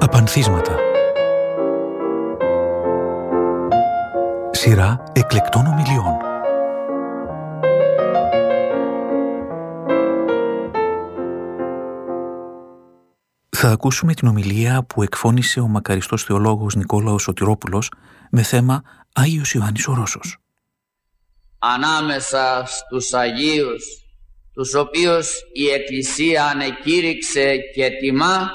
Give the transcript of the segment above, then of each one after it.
Απανθίσματα. Σειρά εκλεκτών ομιλιών. Θα ακούσουμε την ομιλία που εκφώνησε ο μακαριστός θεολόγος Νικόλαος Σωτηρόπουλος με θέμα Άγιος Ιωάννης ο Ρώσος. Ανάμεσα στους Αγίους, τους οποίους η Εκκλησία ανεκήρυξε και τιμά,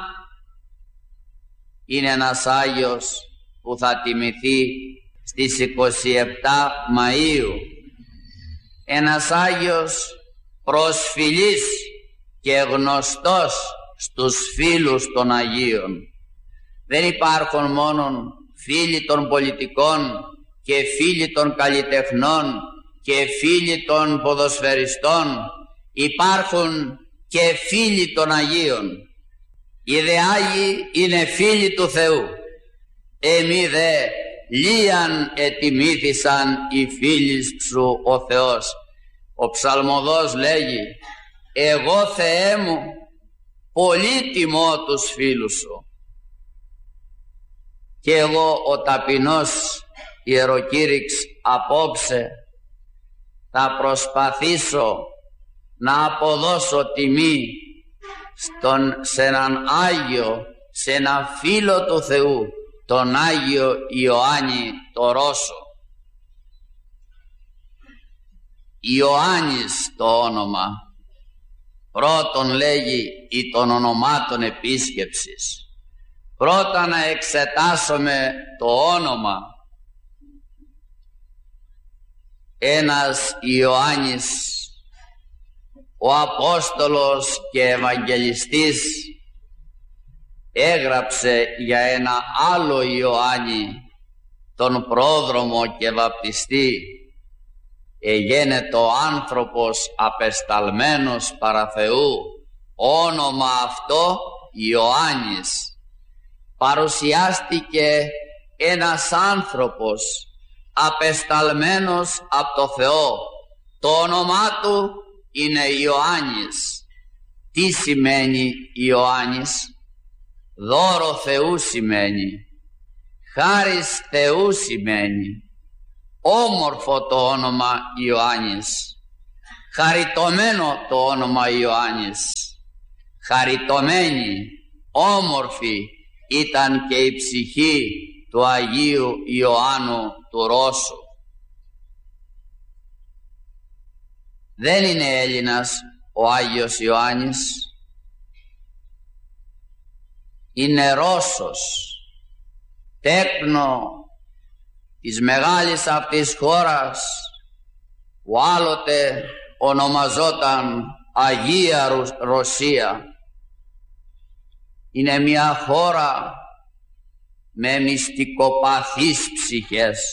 είναι ένας Άγιος που θα τιμηθεί στις 27 Μαΐου. Ένας Άγιος προσφυλής και γνωστός στους φίλους των Αγίων. Δεν υπάρχουν μόνο φίλοι των πολιτικών και φίλοι των καλλιτεχνών και φίλοι των ποδοσφαιριστών, υπάρχουν και φίλοι των Αγίων. Οι δε Άγιοι είναι φίλοι του Θεού. Εμεί δε λίαν ετιμήθησαν οι φίλοι σου ο Θεός. Ο ψαλμοδός λέγει: εγώ Θεέ μου πολύ τιμώ τους φίλους σου. Και εγώ ο ταπεινός ιεροκήρυξ απόψε θα προσπαθήσω να αποδώσω τιμή σε έναν Άγιο, σε έναν φίλο του Θεού, τον Άγιο Ιωάννη το Ρώσο. Ιωάννης το όνομα. Πρώτον λέγει ή των ονομάτων επίσκεψης. Πρώτα να εξετάσουμε το όνομα. Ένας Ιωάννης, ο Απόστολος και Ευαγγελιστής, έγραψε για ένα άλλο Ιωάννη, τον πρόδρομο και βαπτιστή. Εγένετο άνθρωπος απεσταλμένος παρά Θεού, όνομα αυτό Ιωάννης. Παρουσιάστηκε ένας άνθρωπος απεσταλμένος από το Θεό. Το όνομά του είναι Ιωάννης. Τι σημαίνει Ιωάννης? Δώρο Θεού σημαίνει, χάρις Θεού σημαίνει. Όμορφο το όνομα Ιωάννης, χαριτωμένο το όνομα Ιωάννης. Χαριτωμένη, όμορφη ήταν και η ψυχή του Αγίου Ιωάννου του Ρώσου. Δεν είναι Έλληνας ο Άγιος Ιωάννης, είναι Ρώσος, τέκνο της μεγάλης αυτής χώρας που άλλοτε ονομαζόταν Αγία Ρωσία. Είναι μια χώρα με μυστικοπαθείς ψυχές,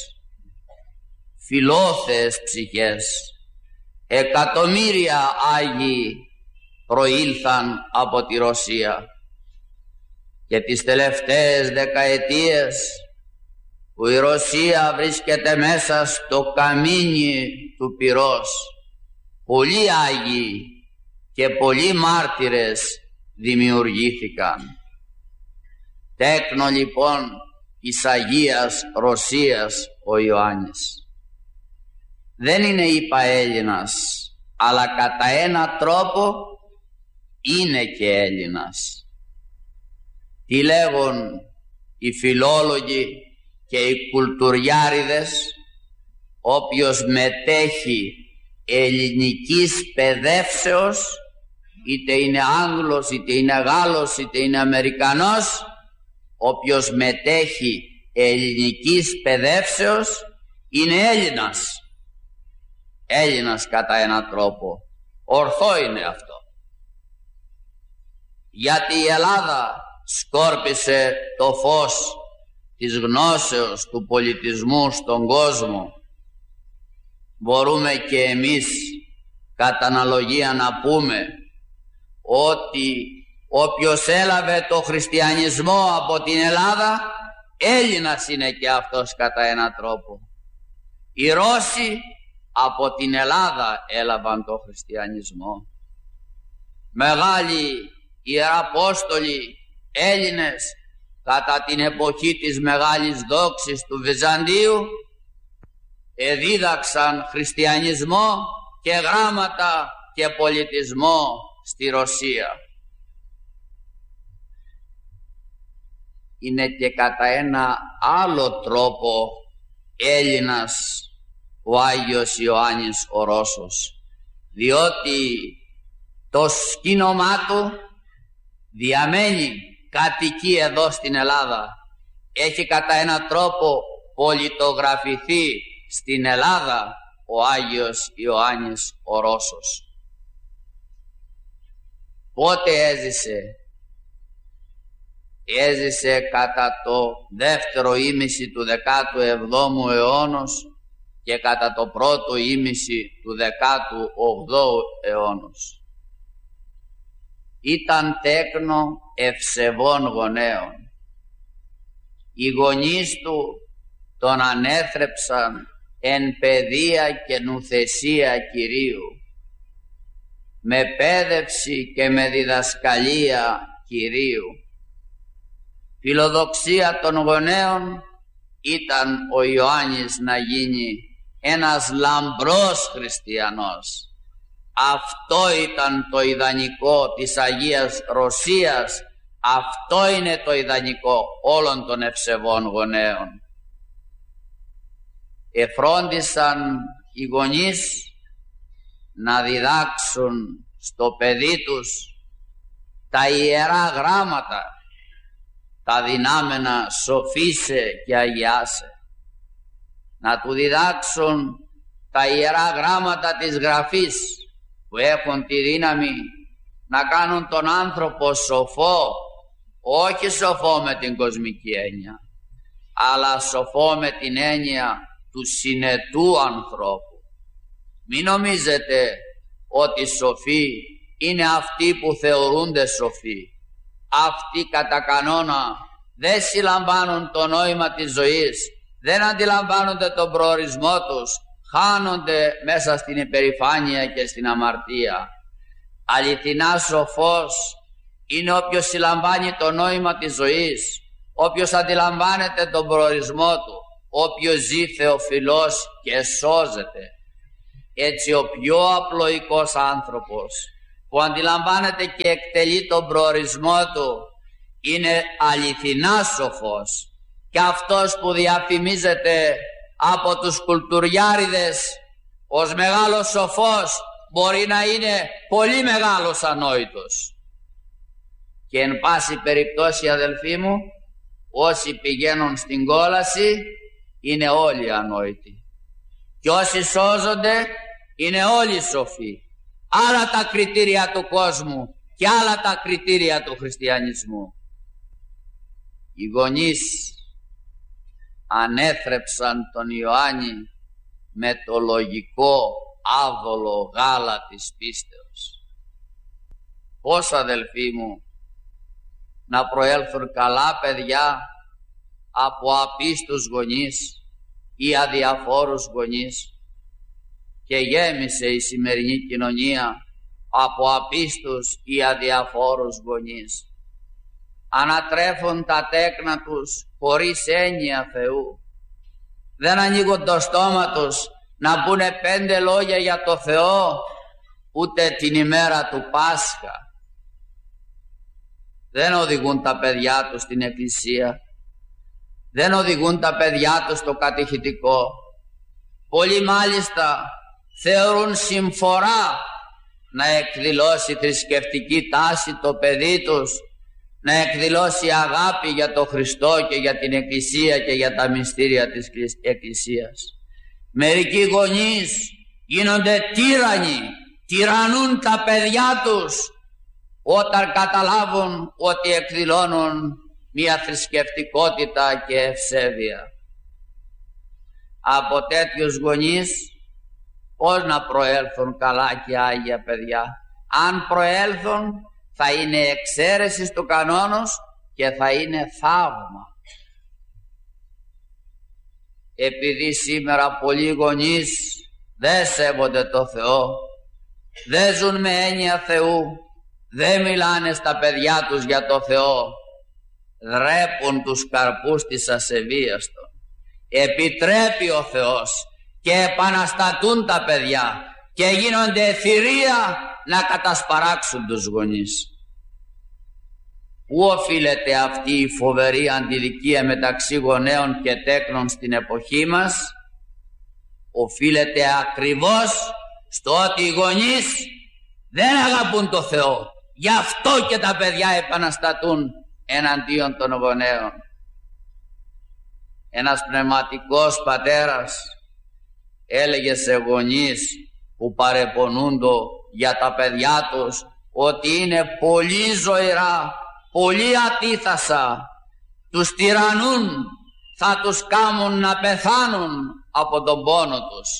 φιλόθεες ψυχές. Εκατομμύρια Άγιοι προήλθαν από τη Ρωσία και τις τελευταίες δεκαετίες που η Ρωσία βρίσκεται μέσα στο καμίνι του πυρός, πολλοί Άγιοι και πολλοί μάρτυρες δημιουργήθηκαν. Τέκνο λοιπόν της Αγίας Ρωσίας ο Ιωάννης. Δεν είναι είπα Έλληνας, αλλά κατά ένα τρόπο είναι και Έλληνας. Τι λέγουν οι φιλόλογοι και οι κουλτουριάριδες? Όποιος μετέχει ελληνικής παιδεύσεως, είτε είναι Άγγλος, είτε είναι Γάλλος, είτε είναι Αμερικανός, όποιος μετέχει ελληνικής παιδεύσεως είναι Έλληνας. Έλληνας κατά έναν τρόπο. Ορθό είναι αυτό. Γιατί η Ελλάδα σκόρπισε το φως της γνώσεως του πολιτισμού στον κόσμο. Μπορούμε και εμείς κατά αναλογία να πούμε ότι όποιος έλαβε το χριστιανισμό από την Ελλάδα, Έλληνας είναι και αυτός κατά έναν τρόπο. Οι Ρώσοι από την Ελλάδα έλαβαν το χριστιανισμό. Μεγάλοι Ιεραπόστολοι Έλληνες κατά την εποχή της μεγάλης δόξης του Βυζαντίου εδίδαξαν χριστιανισμό και γράμματα και πολιτισμό στη Ρωσία. Είναι και κατά ένα άλλο τρόπο Έλληνας ο Άγιος Ιωάννης ο Ρώσος, διότι το σκήνωμά του διαμένει, κατοικεί εδώ στην Ελλάδα, έχει κατά ένα τρόπο πολιτογραφηθεί στην Ελλάδα ο Άγιος Ιωάννης ο Ρώσος. Πότε έζησε? Έζησε κατά το δεύτερο ήμιση του 17ου αιώνος και κατά το πρώτο ήμιση του 18ου αιώνος. Ήταν τέκνο ευσεβών γονέων. Οι γονείς του τον ανέθρεψαν εν παιδεία και νουθεσία Κυρίου, με παίδευση και με διδασκαλία Κυρίου. Φιλοδοξία των γονέων ήταν ο Ιωάννης να γίνει ένας λαμπρός χριστιανός. Αυτό ήταν το ιδανικό της Αγίας Ρωσίας, αυτό είναι το ιδανικό όλων των ευσεβών γονέων. Εφρόντισαν οι γονείς να διδάξουν στο παιδί τους τα ιερά γράμματα, τα δυνάμενα σοφίσε και αγιάσε, να του διδάξουν τα ιερά γράμματα της Γραφής που έχουν τη δύναμη να κάνουν τον άνθρωπο σοφό, όχι σοφό με την κοσμική έννοια, αλλά σοφό με την έννοια του συνετού ανθρώπου. Μην νομίζετε ότι σοφοί είναι αυτοί που θεωρούνται σοφοί. Αυτοί κατά κανόνα δεν συλλαμβάνουν το νόημα της ζωής, δεν αντιλαμβάνονται τον προορισμό τους, χάνονται μέσα στην υπερηφάνεια και στην αμαρτία. Αληθινά σοφός είναι όποιος συλλαμβάνει το νόημα της ζωής, όποιος αντιλαμβάνεται τον προορισμό του, όποιος ζει θεοφιλός και σώζεται. Έτσι ο πιο απλοϊκός άνθρωπος που αντιλαμβάνεται και εκτελεί τον προορισμό του είναι αληθινά σοφός, και αυτός που διαφημίζεται από τους κουλτουριάριδες ως μεγάλος σοφός μπορεί να είναι πολύ μεγάλος ανόητος. Και εν πάση περιπτώσει, αδελφοί μου, όσοι πηγαίνουν στην κόλαση είναι όλοι ανόητοι, και όσοι σώζονται είναι όλοι σοφοί. Άλλα τα κριτήρια του κόσμου και άλλα τα κριτήρια του χριστιανισμού. Οι γονείς ανέθρεψαν τον Ιωάννη με το λογικό άβολο γάλα της πίστεως. Πώς, αδελφοί μου, να προέλθουν καλά παιδιά από απίστους γονείς ή αδιαφόρους γονείς, και γέμισε η σημερινή κοινωνία από απίστους ή αδιαφόρους γονείς. Ανατρέφουν τα τέκνα τους χωρίς έννοια Θεού. Δεν ανοίγουν το στόμα τους να πούνε 5 λόγια για το Θεό, ούτε την ημέρα του Πάσχα. Δεν οδηγούν τα παιδιά τους στην εκκλησία, δεν οδηγούν τα παιδιά τους στο κατηχητικό. Πολλοί μάλιστα θεωρούν συμφορά να εκδηλώσει θρησκευτική τάση το παιδί τους, να εκδηλώσει αγάπη για τον Χριστό και για την Εκκλησία και για τα μυστήρια της Εκκλησίας. Μερικοί γονείς γίνονται τύρανοι, τυραννούν τα παιδιά τους όταν καταλάβουν ότι εκδηλώνουν μια θρησκευτικότητα και ευσέβεια. Από τέτοιους γονείς πώς να προέλθουν καλά και άγια παιδιά? Αν προέλθουν θα είναι εξαίρεση του κανόνος και θα είναι θαύμα. Επειδή σήμερα πολλοί γονείς δεν σέβονται το Θεό, δεν ζουν με έννοια Θεού, δεν μιλάνε στα παιδιά τους για το Θεό, δρέπουν τους καρπούς της ασεβίας των. Επιτρέπει ο Θεός και επαναστατούν τα παιδιά και γίνονται θηρία να κατασπαράξουν τους γονείς. Πού οφείλεται αυτή η φοβερή αντιδικία μεταξύ γονέων και τέκνων στην εποχή μας? Οφείλεται ακριβώς στο ότι οι γονείς δεν αγαπούν το Θεό. Γι' αυτό και τα παιδιά επαναστατούν εναντίον των γονέων. Ένας πνευματικός πατέρας έλεγε σε γονείς που παρεπονούντο για τα παιδιά τους ότι είναι πολύ ζωηρά, πολύ ατίθασα, τους τυραννούν, θα τους κάμουν να πεθάνουν από τον πόνο τους.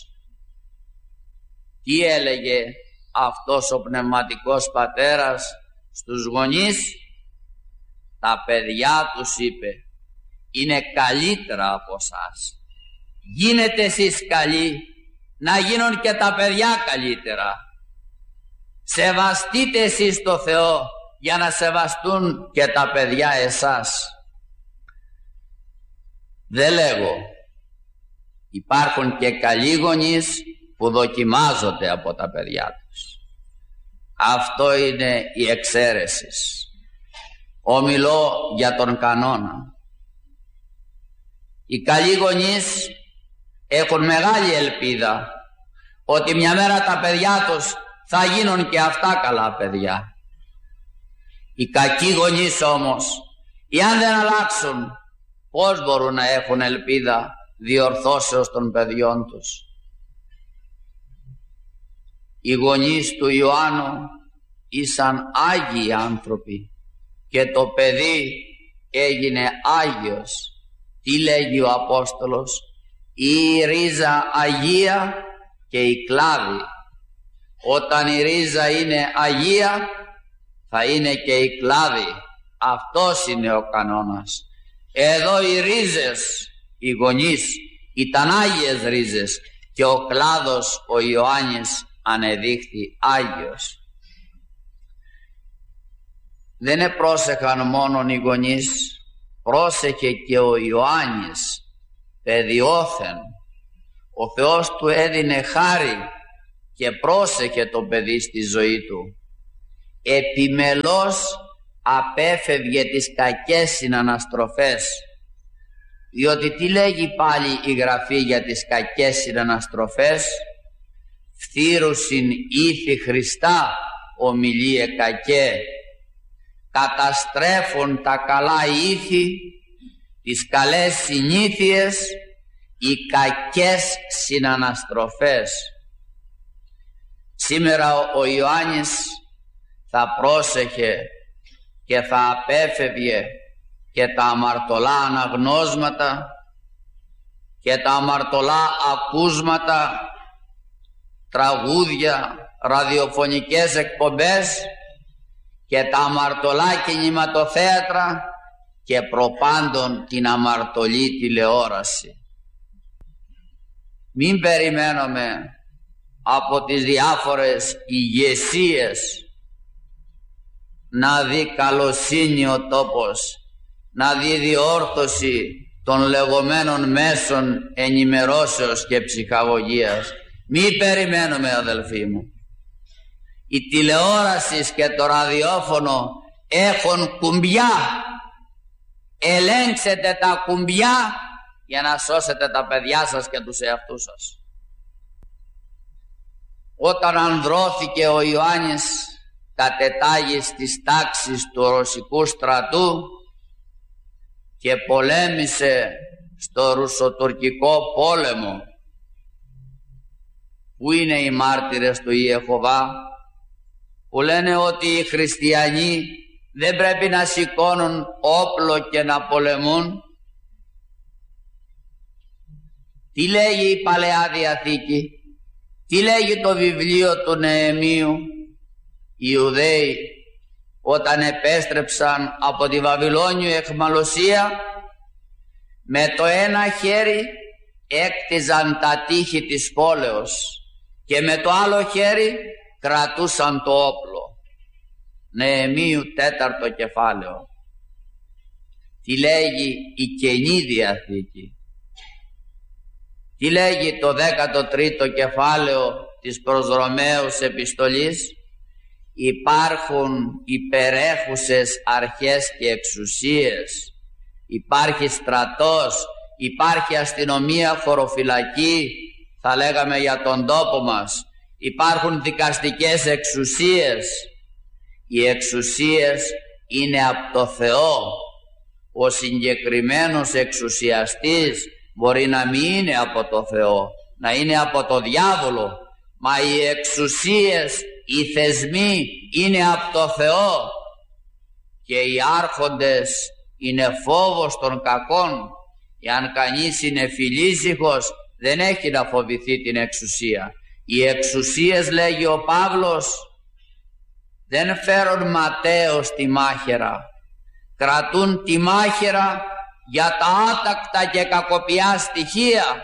Τι έλεγε αυτός ο πνευματικός πατέρας στους γονείς? Τα παιδιά τους, είπε, είναι καλύτερα από εσάς. Γίνετε εσείς καλοί, να γίνουν και τα παιδιά καλύτερα. Σεβαστείτε εσείς το Θεό για να σεβαστούν και τα παιδιά εσάς. Δεν λέγω. Υπάρχουν και καλοί γονείς που δοκιμάζονται από τα παιδιά τους. Αυτό είναι η εξαίρεση. Ομιλώ για τον κανόνα. Οι καλοί γονείς έχουν μεγάλη ελπίδα ότι μια μέρα τα παιδιά τους θα γίνουν και αυτά καλά παιδιά. Οι κακοί γονείς όμως, εάν δεν αλλάξουν, πώς μπορούν να έχουν ελπίδα διορθώσεως των παιδιών τους? Οι γονείς του Ιωάννου ήσαν άγιοι άνθρωποι και το παιδί έγινε άγιος. Τι λέγει ο Απόστολος? Η ρίζα αγία και η κλάδη. Όταν η ρίζα είναι αγία θα είναι και η κλάδη. Αυτός είναι ο κανόνας. Εδώ οι ρίζες, οι γονείς, ήταν άγιες ρίζες και ο κλάδος, ο Ιωάννης, ανεδείχθη άγιος. Δεν επρόσεχαν μόνον οι γονείς, πρόσεχε και ο Ιωάννης, παιδιόθεν. Ο Θεός του έδινε χάρη και πρόσεχε το παιδί στη ζωή του. Επιμελώς απέφευγε τις κακές συναναστροφές. Διότι τι λέγει πάλι η Γραφή για τις κακές συναναστροφές? Φθήρουσιν ήθη Χριστά ομιλίε κακέ. Καταστρέφουν τα καλά ήθη, τις καλές συνήθειες, οι κακές συναναστροφές. Σήμερα ο Ιωάννης θα πρόσεχε και θα απέφευγε και τα αμαρτωλά αναγνώσματα και τα αμαρτωλά ακούσματα, τραγούδια, ραδιοφωνικές εκπομπές και τα αμαρτωλά κινηματοθέατρα και προπάντων την αμαρτωλή τηλεόραση. Μην περιμένουμε από τις διάφορες ηγεσίες να δει καλοσύνη ο τόπος, να δει διόρθωση των λεγόμενων μέσων ενημερώσεως και ψυχαγωγίας. Μην περιμένουμε, αδελφοί μου. Η τηλεόραση και το ραδιόφωνο έχουν κουμπιά. Ελέγξετε τα κουμπιά για να σώσετε τα παιδιά σας και τους εαυτούς σας. Όταν ανδρώθηκε ο Ιωάννης κατετάγης της τάξης του ρωσικού στρατού και πολέμησε στο ρουσοτουρκικό πόλεμο, που είναι οι μάρτυρες του Ιεχωβά που λένε ότι οι χριστιανοί δεν πρέπει να σηκώνουν όπλο και να πολεμούν? Τι λέγει η Παλαιά Διαθήκη? Τι λέγει το βιβλίο του Νεεμίου? Οι Ιουδαίοι όταν επέστρεψαν από τη Βαβυλώνιο εχμαλωσία, με το ένα χέρι έκτιζαν τα τείχη της πόλεως και με το άλλο χέρι κρατούσαν το όπλο. Νεεμίου 4ο κεφάλαιο. τι λέγει η Καινή Διαθήκη. Τι λέγει το 13ο κεφάλαιο της προς Ρωμαίους επιστολής? Υπάρχουν υπερέχουσες αρχές και εξουσίες, υπάρχει στρατός, υπάρχει αστυνομία, χωροφυλακή, θα λέγαμε για τον τόπο μας, υπάρχουν δικαστικές εξουσίες. Οι εξουσίες είναι από το Θεό. Ο συγκεκριμένος εξουσιαστής μπορεί να μην είναι από το Θεό, να είναι από το διάβολο, μα οι εξουσίες, οι θεσμοί είναι από το Θεό και οι άρχοντες είναι φόβος των κακών. Εάν κανείς είναι φιλήσυχος δεν έχει να φοβηθεί την εξουσία. Οι εξουσίες, λέγει ο Παύλος, δεν φέρουν ματέως τη μάχαιρα, κρατούν τη μάχαιρα για τα άτακτα και κακοπιά στοιχεία.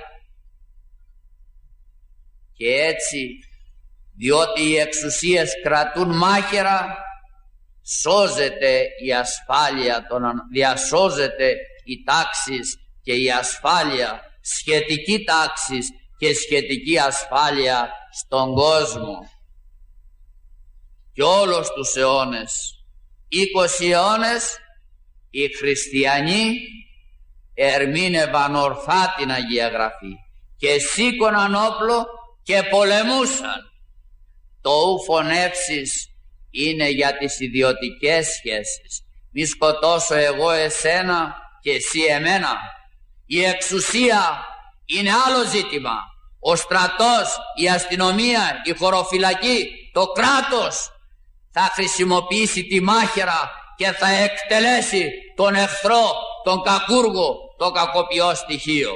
Και έτσι, διότι οι εξουσίες κρατούν μάχαιρα, σώζεται η ασφάλεια, διασώζεται η τάξη και η ασφάλεια, σχετική τάξη και σχετική ασφάλεια στον κόσμο. Και όλους τους αιώνες, 20 αιώνες, οι χριστιανοί ερμήνευαν ορθά την Αγία Γραφή και σήκωναν όπλο και πολεμούσαν. Το ου φωνεύσεις είναι για τις ιδιωτικές σχέσεις. Μη σκοτώσω εγώ εσένα και εσύ εμένα. Η εξουσία είναι άλλο ζήτημα. Ο στρατός, η αστυνομία, η χωροφυλακή, το κράτος θα χρησιμοποιήσει τη μάχαιρα και θα εκτελέσει τον εχθρό, τον κακούργο, το κακοποιό στοιχείο.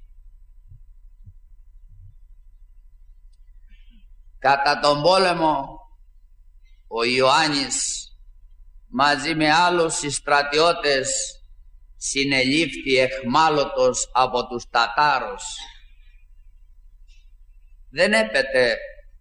Κατά τον πόλεμο ο Ιωάννης μαζί με άλλους στρατιώτες συνελήφθη εχμάλωτος από τους Τατάρους. Δεν έπεται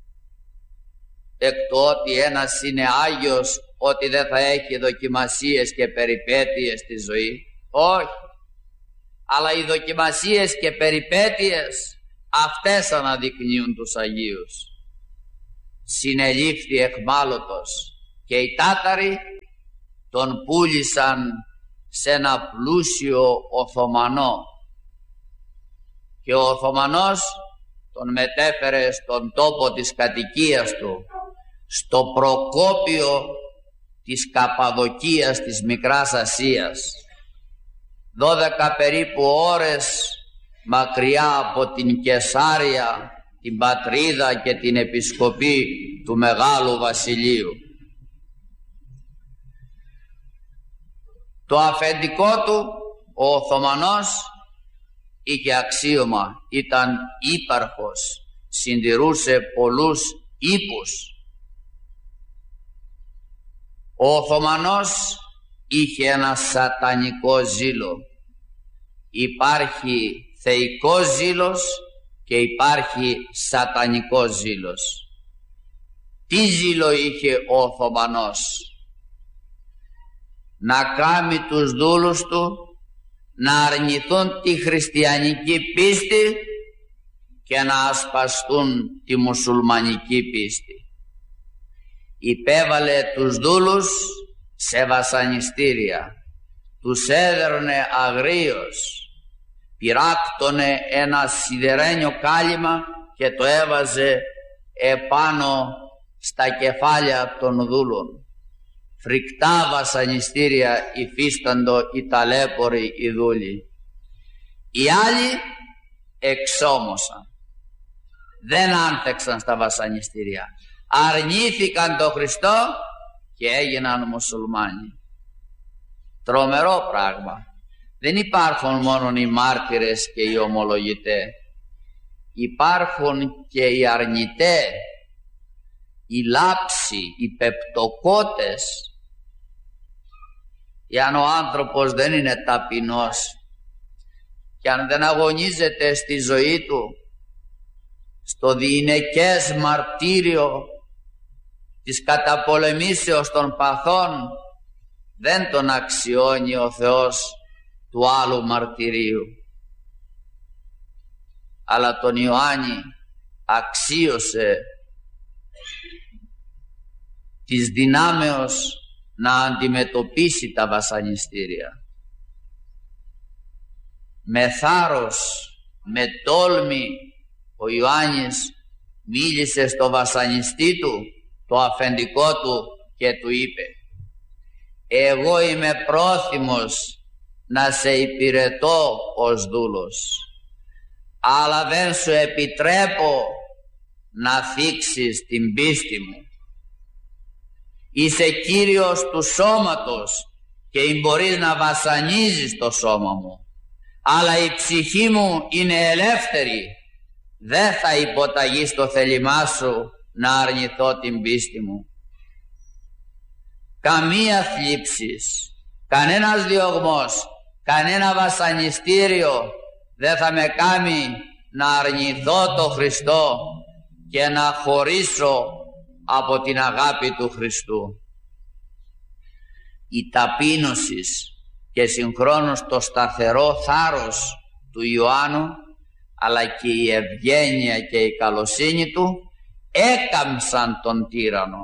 εκ του ότι ένας είναι Άγιος ότι δεν θα έχει δοκιμασίες και περιπέτειες στη ζωή. Όχι. Αλλά οι δοκιμασίες και περιπέτειες αυτές αναδεικνύουν τους Αγίους. Συνελήφθη εχμάλωτος και οι Τάταροι τον πούλησαν σε ένα πλούσιο Οθωμανό και ο Οθωμανός τον μετέφερε στον τόπο της κατοικίας του, στο Προκόπιο της Καπαδοκίας της Μικράς Ασίας, 12 περίπου ώρες μακριά από την Κεσάρια, την πατρίδα και την επισκοπή του Μεγάλου Βασιλείου. Το αφεντικό του, ο Οθωμανός, είχε αξίωμα, ήταν ύπαρχος, συντηρούσε πολλούς ύπους. Ο Οθωμανός είχε ένα σατανικό ζήλο. Υπάρχει θεϊκός ζήλος και υπάρχει σατανικός ζήλος. Τι ζήλο είχε ο Οθωμανός? Να κάνει τους δούλους του να αρνηθούν τη χριστιανική πίστη και να ασπαστούν τη μουσουλμανική πίστη. Υπέβαλε τους δούλους σε βασανιστήρια, τους έδερνε αγρίως, πυράκτωνε ένα σιδερένιο κάλυμα και το έβαζε επάνω στα κεφάλια των δούλων. Φρικτά βασανιστήρια υφίσταντο οι ταλέποροι οι δούλοι. Οι άλλοι εξόμωσαν, δεν άνθεξαν στα βασανιστήρια, αρνήθηκαν τον Χριστό και έγιναν μουσουλμάνοι. Τρομερό πράγμα. Δεν υπάρχουν μόνο οι μάρτυρες και οι ομολογητές, υπάρχουν και οι αρνητές, οι λάψοι, οι πεπτοκότες. Εάν ο άνθρωπος δεν είναι ταπεινός και αν δεν αγωνίζεται στη ζωή του στο διηνεκές μαρτύριο της καταπολεμήσεως των παθών, δεν τον αξιώνει ο Θεός του άλλου μαρτυρίου. Αλλά τον Ιωάννη αξίωσε της δυνάμεως να αντιμετωπίσει τα βασανιστήρια. Με θάρρος, με τόλμη, ο Ιωάννης μίλησε στο βασανιστή του, το αφεντικό του, και του είπε: εγώ είμαι πρόθυμος να σε υπηρετώ ως δούλος, αλλά δεν σου επιτρέπω να θίξεις την πίστη μου. Είσαι κύριος του σώματος και μπορείς να βασανίζεις το σώμα μου, αλλά η ψυχή μου είναι ελεύθερη. Δεν θα υποταγεί στο θέλημά σου να αρνηθώ την πίστη μου. Καμία θλίψης, κανένας διωγμός, κανένα βασανιστήριο δεν θα με κάνει να αρνηθώ το Χριστό και να χωρίσω από την αγάπη του Χριστού. Η ταπείνωση και συγχρόνως το σταθερό θάρρος του Ιωάννου, αλλά και η ευγένεια και η καλοσύνη του έκαμψαν τον τύραννο.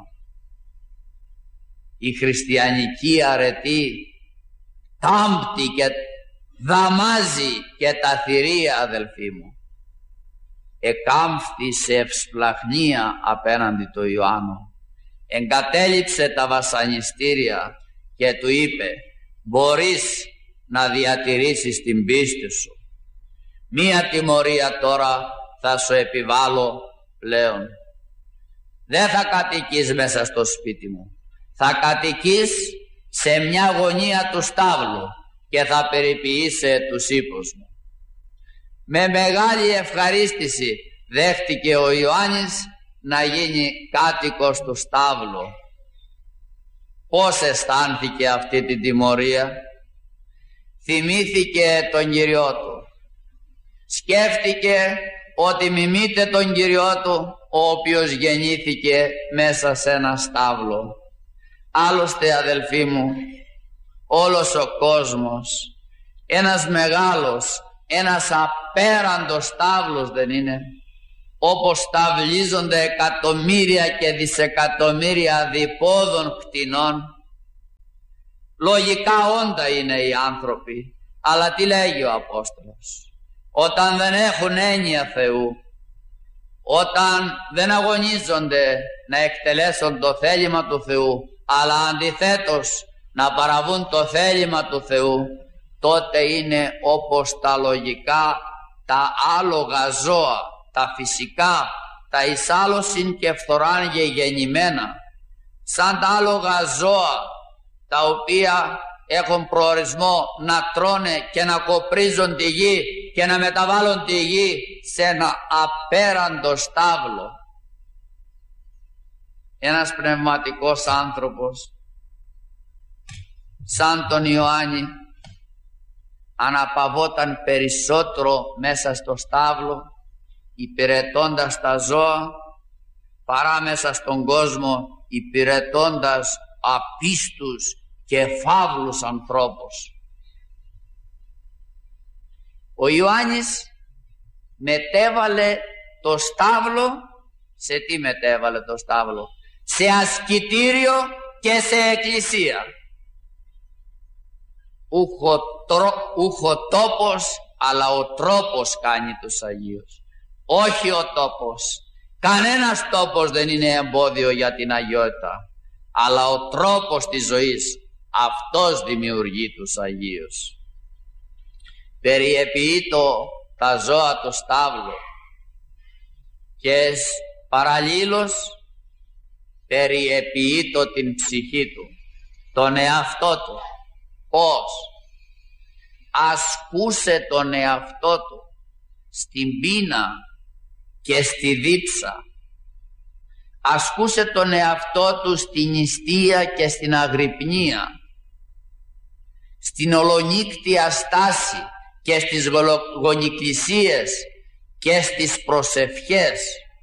Η χριστιανική αρετή κάμπτει και δαμάζει και τα θηρία, αδελφοί μου. Εκάμφθη σε ευσπλαχνία απέναντι του Ιωάννου. Εγκατέλειψε τα βασανιστήρια και του είπε: μπορείς να διατηρήσεις την πίστη σου. Μία τιμωρία τώρα θα σου επιβάλλω πλέον. Δεν θα κατοικείς μέσα στο σπίτι μου. Θα κατοικείς σε μια γωνία του στάβλου και θα περιποιείσαι τους ύπους μου. Με μεγάλη ευχαρίστηση δέχτηκε ο Ιωάννης να γίνει κάτοικος του στάβλου. Πώς αισθάνθηκε αυτή την τιμωρία? Θυμήθηκε τον Κυριό του. Σκέφτηκε ότι μιμείται τον Κυριό του, ο οποίος γεννήθηκε μέσα σε ένα στάβλο. Άλλωστε, αδελφοί μου, όλος ο κόσμος, ένας μεγάλος, ένας απέραντος στάβλος δεν είναι? Όπως σταυλίζονται εκατομμύρια και δισεκατομμύρια διπόδων κτηνών. Λογικά όντα είναι οι άνθρωποι, αλλά τι λέγει ο Απόστολος? Όταν δεν έχουν έννοια Θεού, όταν δεν αγωνίζονται να εκτελέσουν το θέλημα του Θεού, αλλά αντιθέτως να παραβούν το θέλημα του Θεού, τότε είναι όπως τα λογικά, τα άλογα ζώα, τα φυσικά, τα εις άλλωσιν και φθοράν γεννημένα, σαν τα άλογα ζώα, τα οποία έχουν προορισμό να τρώνε και να κοπρίζουν τη γη και να μεταβάλλουν τη γη σε ένα απέραντο στάβλο. Ένας πνευματικός άνθρωπος σαν τον Ιωάννη αναπαυόταν περισσότερο μέσα στο στάβλο, υπηρετώντας τα ζώα, παρά μέσα στον κόσμο υπηρετώντας απίστους και φαύλους ανθρώπους. Ο Ιωάννης μετέβαλε το στάβλο, σε τι μετέβαλε το στάβλο? Σε ασκητήριο και σε εκκλησία. Ούχο τόπος, αλλά ο τρόπος κάνει τους Αγίους, όχι ο τόπος. Κανένας τόπος δεν είναι εμπόδιο για την αγιότητα, αλλά ο τρόπος της ζωής, αυτός δημιουργεί τους Αγίους. Περιεποιείτο τα ζώα του στάβλου και παραλλήλως περιεποιείτο την ψυχή του, τον εαυτό του. Πώς? Ασκούσε τον εαυτό του στην πείνα και στη δίψα. Ασκούσε τον εαυτό του στην νηστεία και στην αγρυπνία, στην ολονύκτια στάση και στις γονικλησίες και στις προσευχές.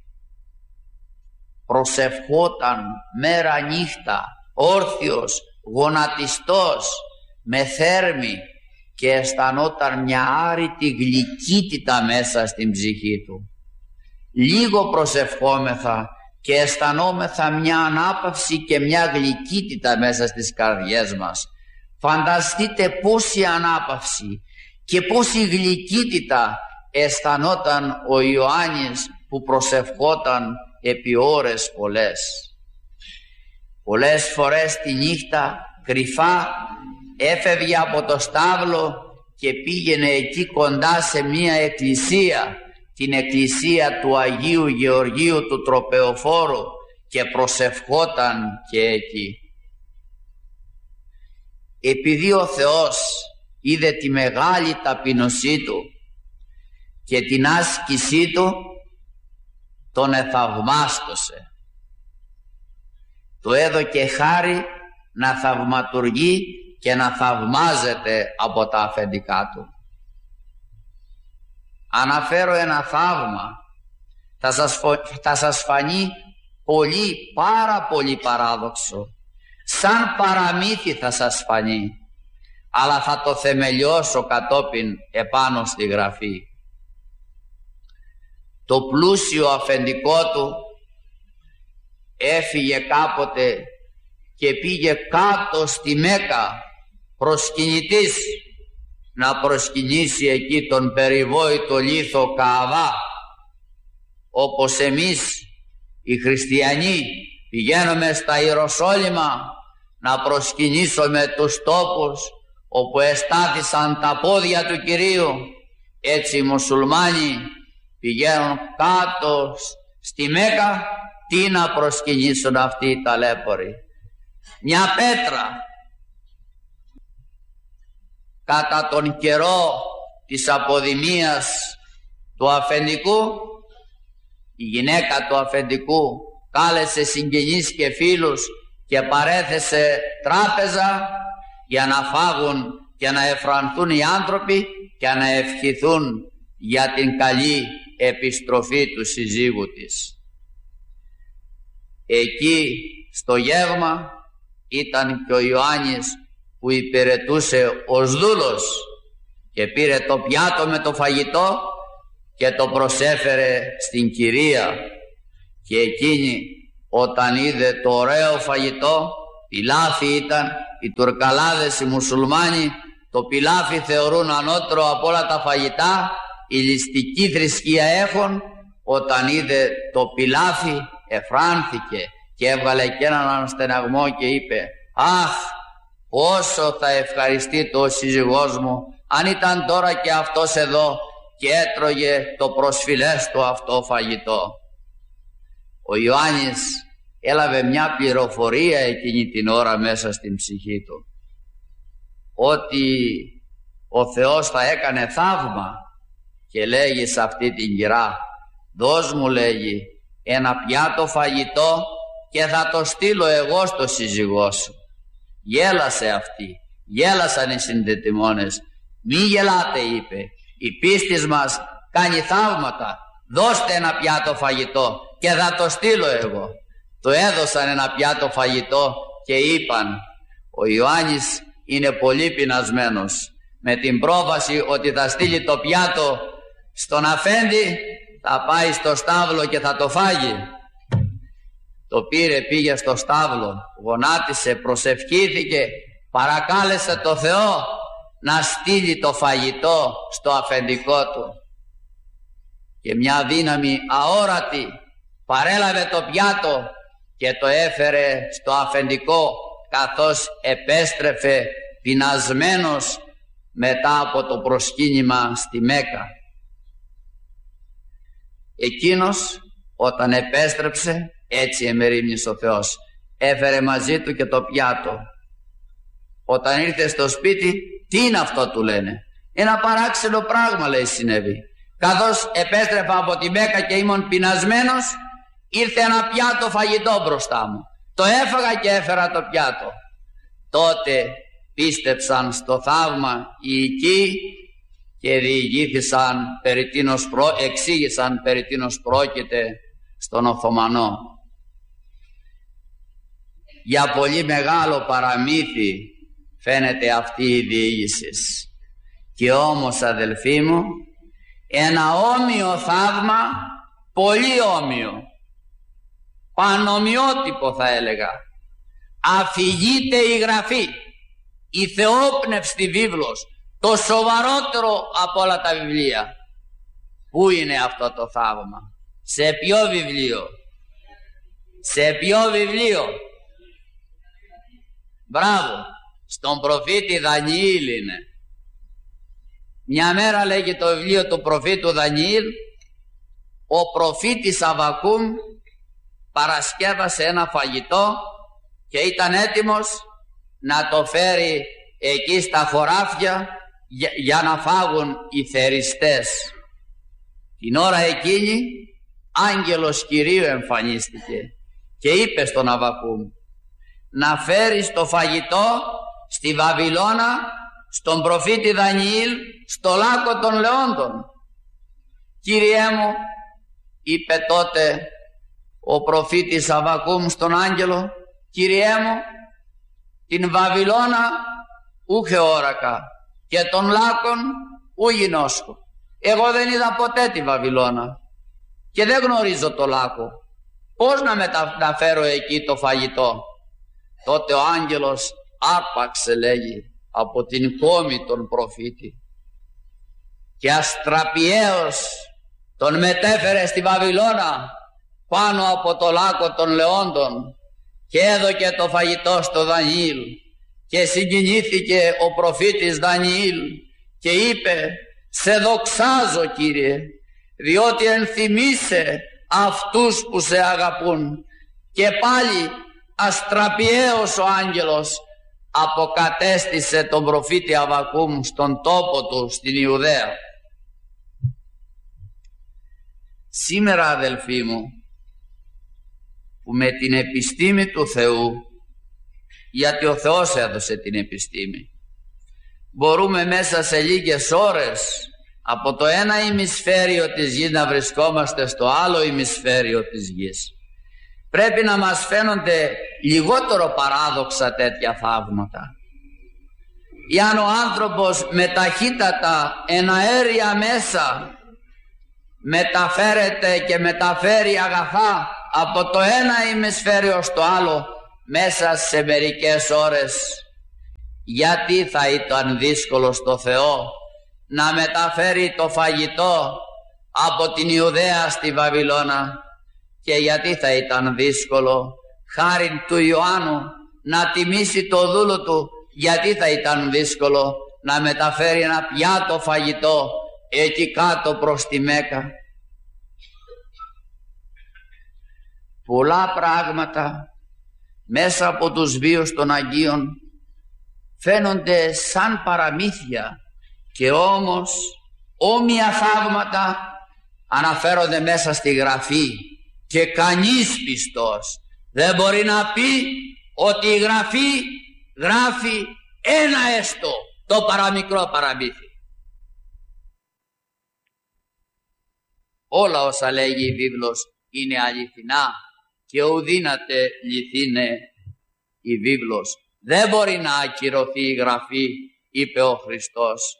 Προσευχόταν μέρα νύχτα, όρθιος, γονατιστός, με θέρμη και αισθανόταν μια άρρητη γλυκύτητα μέσα στην ψυχή του. Λίγο προσευχόμεθα και αισθανόμεθα μια ανάπαυση και μια γλυκύτητα μέσα στις καρδιές μας. Φανταστείτε πόση ανάπαυση και πόση γλυκύτητα αισθανόταν ο Ιωάννης που προσευχόταν επί ώρες πολλές. Πολλές φορές τη νύχτα κρυφά έφευγε από το στάβλο και πήγαινε εκεί κοντά σε μία εκκλησία, την εκκλησία του Αγίου Γεωργίου του Τροπεοφόρου, και προσευχόταν και εκεί. Επειδή ο Θεός είδε τη μεγάλη ταπεινωσή του και την άσκησή του, τον εθαυμάστωσε. Του έδωκε χάρη να θαυματουργεί και να θαυμάζεται από τα αφεντικά του. Αναφέρω ένα θαύμα, θα σας φανεί πάρα πολύ παράδοξο, σαν παραμύθι θα σας φανεί, αλλά θα το θεμελιώσω κατόπιν επάνω στη γραφή. Το πλούσιο αφεντικό του έφυγε κάποτε και πήγε κάτω στη Μέκα προσκυνητής, να προσκυνήσει εκεί τον περιβόητο λίθο Κααβά, όπως εμείς οι χριστιανοί πηγαίνουμε στα Ιεροσόλυμα να προσκυνήσουμε τους τόπους όπου εστάθησαν τα πόδια του Κυρίου. Έτσι οι μουσουλμάνοι πηγαίνουν κάτω στη Μέκα, τι να προσκυνήσουν αυτοί οι ταλέποροι? Μια πέτρα. Κατά τον καιρό της αποδημίας του αφεντικού, η γυναίκα του αφεντικού κάλεσε συγγενείς και φίλους και παρέθεσε τράπεζα για να φάγουν και να εφρανθούν οι άνθρωποι και να ευχηθούν για την καλή επιστροφή του συζύγου της. Εκεί στο γεύμα ήταν και ο Ιωάννης που υπηρετούσε ως δούλος και πήρε το πιάτο με το φαγητό και το προσέφερε στην κυρία, και εκείνη όταν είδε το ωραίο φαγητό, πιλάφι ήταν, οι Τουρκαλάδες οι μουσουλμάνοι το πιλάφι θεωρούν ανώτερο από όλα τα φαγητά, η ληστική θρησκεία έχουν, όταν είδε το πιλάφι εφράνθηκε και έβγαλε και έναν αναστεναγμό και είπε: «Αχ, πόσο θα ευχαριστεί το σύζυγός μου αν ήταν τώρα και αυτός εδώ και έτρωγε το προσφυλές του αυτό φαγητό». Ο Ιωάννης έλαβε μια πληροφορία εκείνη την ώρα μέσα στην ψυχή του, ότι ο Θεός θα έκανε θαύμα, και λέγει σε αυτή την κυρά: «Δώσ' μου», λέγει, «ένα πιάτο φαγητό και θα το στείλω εγώ στο σύζυγό σου». Γέλασε αυτή, γέλασαν οι συνδετημόνες. «Μη γελάτε», είπε, «η πίστης μας κάνει θαύματα, δώστε ένα πιάτο φαγητό και θα το στείλω εγώ». Το έδωσαν ένα πιάτο φαγητό και είπαν: «Ο Ιωάννης είναι πολύ πεινασμένος, με την πρόβαση ότι θα στείλει το πιάτο στον αφέντη, θα πάει στο στάβλο και θα το φάγει». Το πήρε, πήγε στο στάβλο, γονάτισε, προσευχήθηκε, παρακάλεσε το Θεό να στείλει το φαγητό στο αφεντικό του, και μια δύναμη αόρατη παρέλαβε το πιάτο και το έφερε στο αφεντικό, καθώς επέστρεφε πεινασμένος μετά από το προσκύνημα στη Μέκα. Εκείνος όταν επέστρεψε, έτσι εμερίμνησε ο Θεός, έφερε μαζί του και το πιάτο. Όταν ήρθε στο σπίτι, τι είναι αυτό, του λένε? «Ένα παράξενο πράγμα», λέει, «συνέβη. Καθώς επέστρεφα από τη Μέκα και ήμουν πεινασμένος, ήρθε ένα πιάτο φαγητό μπροστά μου. Το έφαγα και έφερα το πιάτο». Τότε πίστεψαν στο θαύμα οι οικοί και εξήγησαν περί τίνος πρόκειται στον Οθωμανό. Για πολύ μεγάλο παραμύθι φαίνεται αυτή η διήγηση. Και όμως, αδελφοί μου, ένα όμοιο θαύμα, πολύ όμοιο, πανομοιότυπο θα έλεγα, αφηγείται η Γραφή, η θεόπνευστη βίβλος, το σοβαρότερο από όλα τα βιβλία. Πού είναι αυτό το θαύμα? Σε ποιο βιβλίο? Σε ποιο βιβλίο? Μπράβο, στον προφήτη Δανιήλ είναι. Μια μέρα, λέγει το βιβλίο του προφήτου Δανιήλ, ο προφήτης Αββακούμ παρασκεύασε ένα φαγητό και ήταν έτοιμος να το φέρει εκεί στα χωράφια για να φάγουν οι θεριστές. Την ώρα εκείνη άγγελος Κυρίου εμφανίστηκε και είπε στον Αββακούμ να φέρεις το φαγητό στη Βαβυλώνα, στον προφήτη Δανιήλ, στο λάκκο των λεόντων. Κύριέ μου, είπε τότε ο προφήτης Αββακούμ στον άγγελο, Κύριέ μου, την Βαβυλώνα ούχε όρακα και των λάκκων ου γινώσκω. Εγώ δεν είδα ποτέ τη Βαβυλώνα και δεν γνωρίζω το λάκκο. Πώς να μεταφέρω εκεί το φαγητό? Τότε ο άγγελος άρπαξε, λέγει, από την κόμη τον προφήτη και αστραπιαίος τον μετέφερε στη Βαβυλώνα πάνω από το λάκκο των λεόντων και έδωκε το φαγητό στο Δανιήλ και συγκινήθηκε ο προφήτης Δανιήλ και είπε «Σε δοξάζω, Κύριε, διότι ενθυμίσαι αυτούς που σε αγαπούν». Και πάλι αστραπιαίος ο άγγελος αποκατέστησε τον προφήτη Αββακούμ στον τόπο του στην Ιουδαία. Σήμερα, αδελφοί μου, που με την επιστήμη του Θεού, γιατί ο Θεός έδωσε την επιστήμη, μπορούμε μέσα σε λίγες ώρες από το ένα ημισφαίριο της γης να βρισκόμαστε στο άλλο ημισφαίριο της γης. Πρέπει να μας φαίνονται λιγότερο παράδοξα τέτοια θαύματα. Εάν ο άνθρωπος με ταχύτατα εναέρια μέσα μεταφέρεται και μεταφέρει αγαθά από το ένα ημισφαίριο στο άλλο μέσα σε μερικές ώρες, γιατί θα ήταν δύσκολο στο Θεό να μεταφέρει το φαγητό από την Ιουδαία στη Βαβυλώνα, και γιατί θα ήταν δύσκολο χάριν του Ιωάννου να τιμήσει το δούλο του, γιατί θα ήταν δύσκολο να μεταφέρει ένα πιάτο φαγητό εκεί κάτω προς τη Μέκα. Πολλά πράγματα μέσα από τους βίους των Αγίων φαίνονται σαν παραμύθια και όμως όμοια θαύματα αναφέρονται μέσα στη Γραφή και κανείς πιστός δεν μπορεί να πει ότι η Γραφή γράφει ένα έστω το παραμικρό παραμύθι. Όλα όσα λέγει η βίβλος είναι αληθινά και ουδύναται λυθήνε η βίβλος. Δεν μπορεί να ακυρωθεί η Γραφή, είπε ο Χριστός.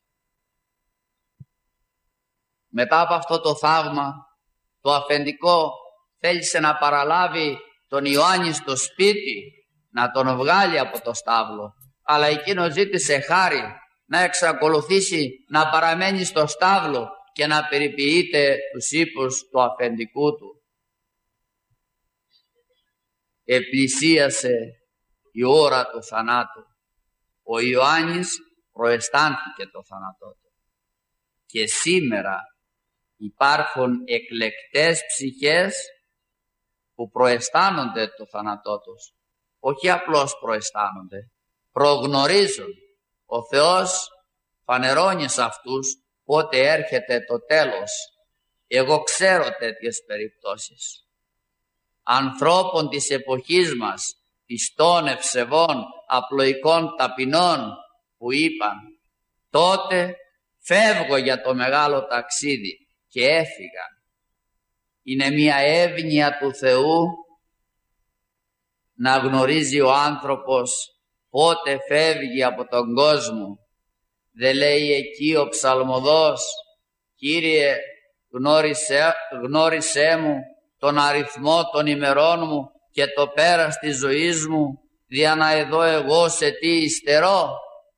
Μετά από αυτό το θαύμα, το αφεντικό θέλησε να παραλάβει τον Ιωάννη στο σπίτι, να τον βγάλει από το στάβλο, αλλά εκείνος ζήτησε χάρη να εξακολουθήσει να παραμένει στο στάβλο και να περιποιείται τους ύπους του αφεντικού του. Επλησίασε η ώρα του θανάτου. Ο Ιωάννης προαισθάνθηκε το θάνατό του. Και σήμερα υπάρχουν εκλεκτές ψυχές που προαισθάνονται το θάνατό τους. Όχι απλώς προαισθάνονται, προγνωρίζουν. Ο Θεός φανερώνει σε αυτούς πότε έρχεται το τέλος. Εγώ ξέρω τέτοιες περιπτώσεις ανθρώπων της εποχής μας, πιστών, ευσεβών, απλοϊκών, ταπεινών, που είπαν τότε φεύγω για το μεγάλο ταξίδι και έφυγαν. Είναι μια εύνοια του Θεού να γνωρίζει ο άνθρωπος πότε φεύγει από τον κόσμο. Δεν λέει εκεί ο ψαλμοδός: Κύριε, γνώρισέ μου τον αριθμό των ημερών μου και το πέρας της ζωής μου, δια να εδώ εγώ σε τι υστερώ.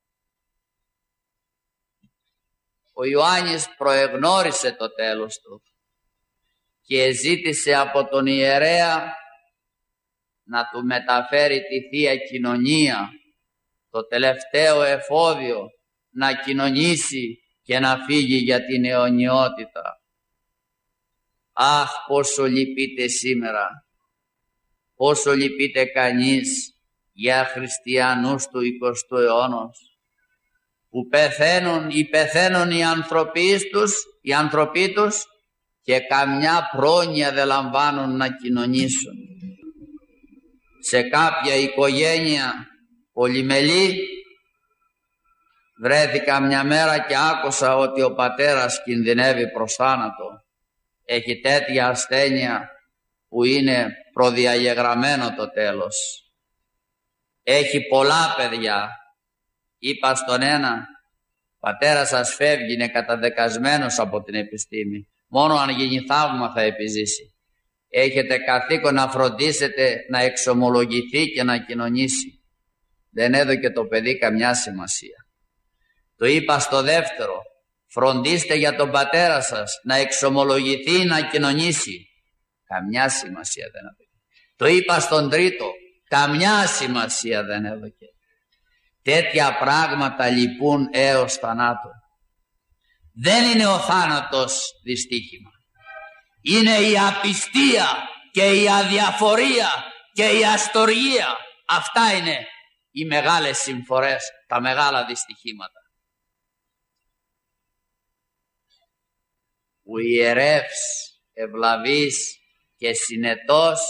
Ο Ιωάννης προεγνώρισε το τέλος του και ζήτησε από τον ιερέα να του μεταφέρει τη Θεία Κοινωνία, το τελευταίο εφόδιο, να κοινωνήσει και να φύγει για την αιωνιότητα. Αχ, πόσο λυπείται σήμερα, πόσο λυπείται κανείς για χριστιανούς του 20ου αιώνα, που πεθαίνουν οι άνθρωποι τους και καμιά πρόνοια δεν λαμβάνουν να κοινωνήσουν. Σε κάποια οικογένεια πολυμελή βρέθηκα μια μέρα και άκουσα ότι ο πατέρας κινδυνεύει προς θάνατο. Έχει τέτοια ασθένεια που είναι προδιαγεγραμμένο το τέλος. Έχει πολλά παιδιά. Είπα στον ένα: πατέρα σας φεύγει, είναι καταδεκασμένος από την επιστήμη. Μόνο αν γίνει θαύμα θα επιζήσει. Έχετε καθήκον να φροντίσετε να εξομολογηθεί και να κοινωνήσει. Δεν έδωκε το παιδί καμιά σημασία. Το είπα στο δεύτερο: φροντίστε για τον πατέρα σας να εξομολογηθεί, να κοινωνήσει. Καμιά σημασία δεν έδωκε. Το είπα στον τρίτο: καμιά σημασία δεν έδωκε. Τέτοια πράγματα λυπούν έως θανάτου. Δεν είναι ο θάνατος δυστύχημα. Είναι η απιστία και η αδιαφορία και η αστοργία. Αυτά είναι οι μεγάλες συμφορές, τα μεγάλα δυστυχήματα. Ο ιερεύς, ευλαβής και συνετός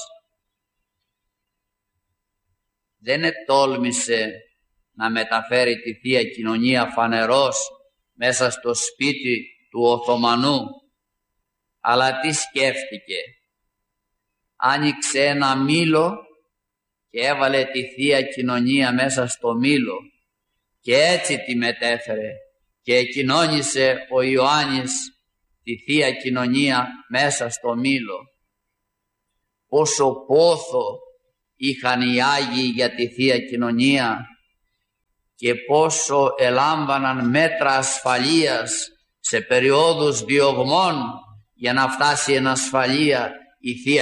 δεν ετόλμησε να μεταφέρει τη Θεία Κοινωνία φανερός μέσα στο σπίτι του Οθωμανού, αλλά τι σκέφτηκε? Άνοιξε ένα μήλο και έβαλε τη Θεία Κοινωνία μέσα στο μήλο και έτσι τη μετέφερε και κοινώνησε ο Ιωάννης τη Θεία Κοινωνία μέσα στο μήλο. Πόσο πόθο είχαν οι Άγιοι για τη Θεία Κοινωνία και πόσο ελάμβαναν μέτρα ασφαλείας σε περιόδους διωγμών για να φτάσει εν ασφαλεία η Θεία